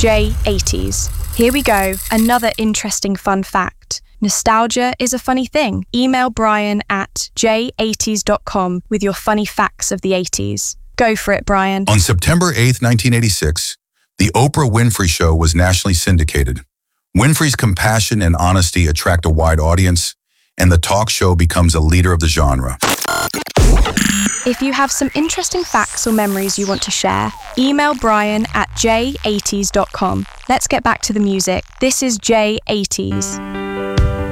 J80s. Here we go, another interesting fun fact. Nostalgia is a funny thing. Email Brian at j80s.com with your funny facts of the 80s. Go for it, Brian. On September 8th, 1986, The Oprah Winfrey Show was nationally syndicated. Winfrey's compassion and honesty attract a wide audience, and the talk show becomes a leader of the genre. If you have some interesting facts or memories you want to share, email Brian at j80s.com. Let's get back to the music. This is J80s.